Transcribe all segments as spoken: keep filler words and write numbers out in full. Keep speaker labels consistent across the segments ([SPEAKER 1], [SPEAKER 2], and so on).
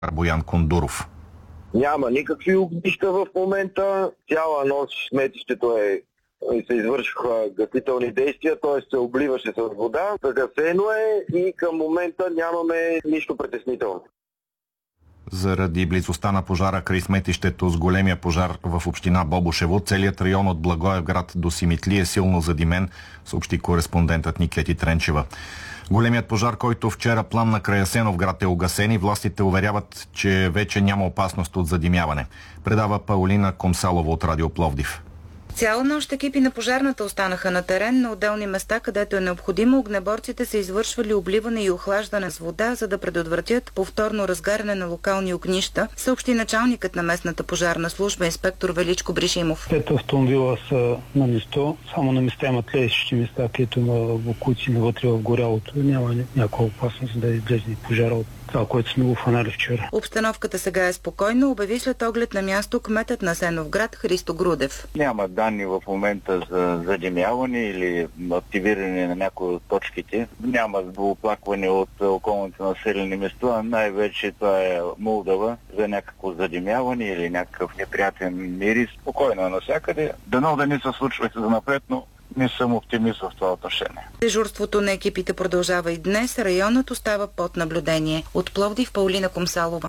[SPEAKER 1] Боян Кондуров.
[SPEAKER 2] Няма никакви огнища в момента. Цяла нощ сметището е се извършиха гасителни действия, т.е. се обливаше с вода. Загасено е и към момента нямаме нищо притеснително.
[SPEAKER 1] Заради близостта на пожара край сметището с големия пожар в община Бобошево, целият район от Благоевград до Симитли е силно задимен, съобщи кореспондентът Никети Тренчева. Големият пожар, който вчера пламна край Асеновград, е угасен и властите уверяват, че вече няма опасност от задимяване. Предава Паулина Комсалова от Радио Пловдив.
[SPEAKER 3] Цяла нощ екипи на пожарната останаха на терен. На отделни места, където е необходимо, огнеборците са извършвали обливане и охлаждане с вода, за да предотвратят повторно разгаряне на локални огнища, съобщи началникът на местната пожарна служба инспектор Величко Бришимов.
[SPEAKER 4] Пет автомобила са на место, само на места има тлеещи места, където има бокуци навътре в горялото. Няма някаква опасност да излезе пожара от това, което сме го фанали вчера.
[SPEAKER 3] Обстановката сега е спокойна, обяви след оглед на място кметът на Асеновград Христо Грудев.
[SPEAKER 5] Няма данни в момента за задимяване или активиране на някои от точките. Няма оплакване от околните населени места, най-вече това е Молдова за някакво задимяване или някакъв неприятен мирис. Спокойно е навсякъде. Дано да не се случва и за напред, но не съм оптимист в това отношение.
[SPEAKER 3] Дежурството на екипите продължава и днес. Районът остава под наблюдение. От Пловдив Паулина Комсалова.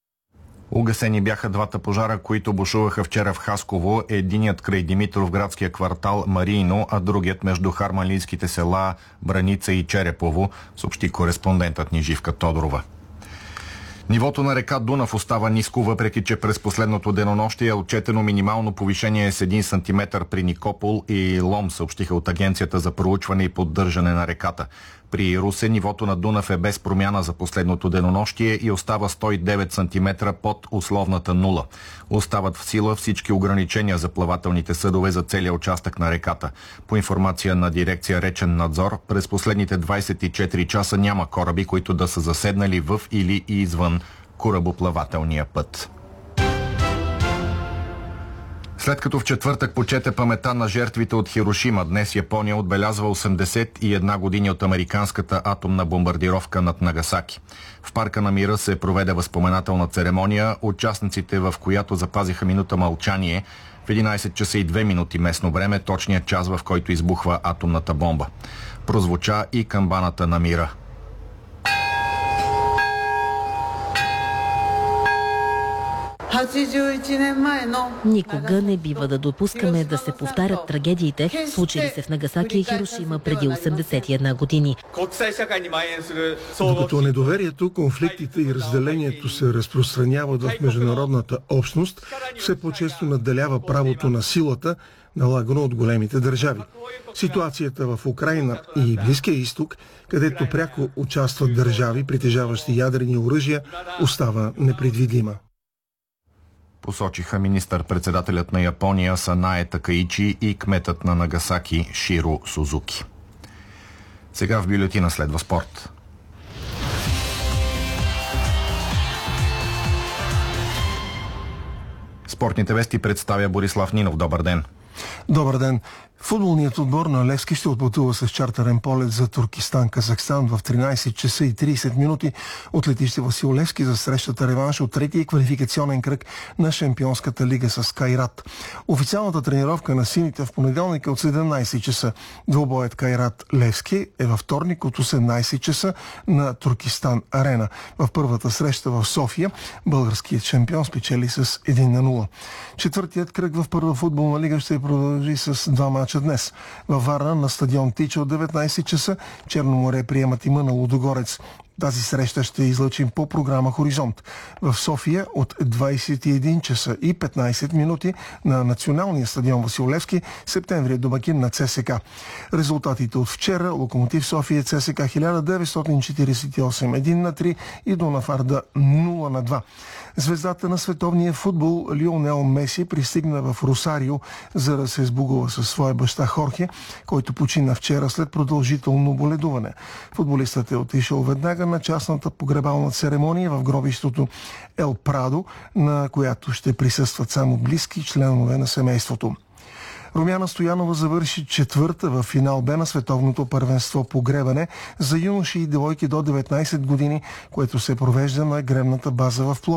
[SPEAKER 1] Угасени бяха двата пожара, които бушуваха вчера в Хасково. Единият край Димитровградския квартал Марийно, а другият между харманлийските села Браница и Черепово, съобщи кореспондентът ни Живка Тодорова. Нивото на река Дунав остава ниско, въпреки че през последното денонощие е отчетено минимално повишение с един сантиметър при Никопол и Лом, съобщиха от Агенцията за проучване и поддържане на реката. При Русе нивото на Дунав е без промяна за последното денонощие и остава сто и девет сантиметра под условната нула. Остават в сила всички ограничения за плавателните съдове за целия участък на реката. По информация на дирекция Речен надзор, през последните двадесет и четири часа няма кораби, които да са заседнали в или извън корабоплавателния път. След като в четвъртък почете памета на жертвите от Хирошима, днес Япония отбелязва осемдесет и една години от американската атомна бомбардировка над Нагасаки. В парка на мира се проведе възпоменателна церемония, участниците в която запазиха минута мълчание в единадесет часа и две минути местно време, точният час, в който избухва атомната бомба. Прозвуча и камбаната на мира.
[SPEAKER 6] Никога не бива да допускаме да се повтарят трагедиите, случили се в Нагасаки и Хирошима преди осемдесет и една години.
[SPEAKER 7] Докато недоверието, конфликтите и разделението се разпространяват в международната общност, все по-често надделява правото на силата, налагано от големите държави. Ситуацията в Украйна и Близкия изток, където пряко участват държави, притежаващи ядрени оръжия, остава непредвидима.
[SPEAKER 1] Посочиха министър-председателят на Япония Санае Такаичи и кметът на Нагасаки Широ Сузуки. Сега в бюлетина следва спорт. Спортните вести представя Борислав Нинов. Добър ден!
[SPEAKER 7] Добър ден! Футболният отбор на Левски ще отпътува с чартърен полет за Туркестан, Казахстан в тринадесет часа и тридесет минути от летище Васил Левски за срещата реванш от третия квалификационен кръг на Шампионската лига с Кайрат. Официалната тренировка на сините в понеделник е от седемнадесет часа. Двобоят Кайрат Левски е във вторник от осемнадесет часа на Туркестан арена. В първата среща в София българският шампион спечели с едно на нула. Четвъртият кръг в първа футболна лига ще продължи с два мача днес. Във Варна на стадион Тича от деветнадесет часа Черно море приемат има на Лудогорец. Тази среща ще излъчим по програма Хоризонт. В София от двадесет и един часа и петнадесет минути на националния стадион Васил Левски Септември е домакин на ЦСКА. Резултатите от вчера: Локомотив София ЦСКА хиляда деветстотин четиридесет и осем едно на три и Дунав Арда нула на два. Звездата на световния футбол Лионел Меси пристигна в Росарио, за да се сбогува със своя баща Хорхе, който почина вчера след продължително боледуване. Футболистът е отишъл веднага на частната погребална церемония в гробището Ел Прадо, на която ще присъстват само близки членове на семейството. Румяна Стоянова завърши четвърта в финал Б на световното първенство по гребане за юноши и девойки до деветнайсет години, което се провежда на гребната база в Пловдив.